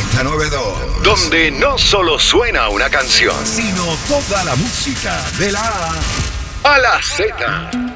Z92. Donde no solo suena una canción, sino toda la música de la A a la Z.